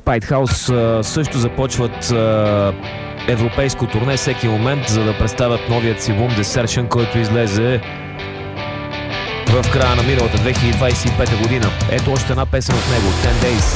Spitehouse също започват европейско турне всеки момент, за да представят новият си албум Desertion, който излезе в края на миналата 2025 година. Ето още една песен от него, 10 Days.